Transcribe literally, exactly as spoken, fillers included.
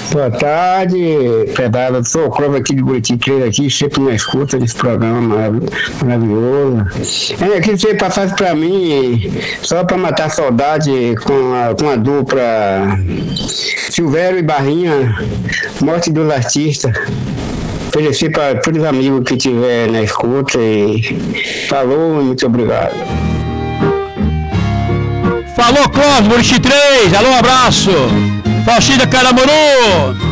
Boa tarde, Pedala. Sou o Clóvis aqui de Buriti três aqui, sempre na escuta desse programa marav- maravilhoso. É, eu queria que você passasse para mim, só para matar a saudade, com a, com a dupla Silvério e Barrinha, Morte dos Artistas. Oferecer para todos os amigos que estiver na escuta e falou, muito obrigado. Falou, Clóvis, Buriti três. Alô, abraço. Faxina Caramuru.